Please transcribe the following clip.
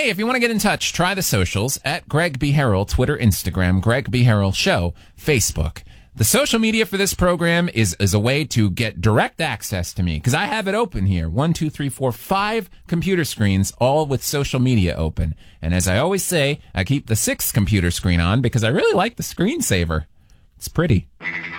Hey, if you want to get in touch, try the socials at Greg B. Harrell, Twitter, Instagram, Greg B. Harrell Show, Facebook. The social media for this program is a way to get direct access to me because I have it open here. 1, 2, 3, 4, 5 computer screens, all with social media open. And as I always say, I keep the 6th computer screen on because I really like the screensaver. It's pretty.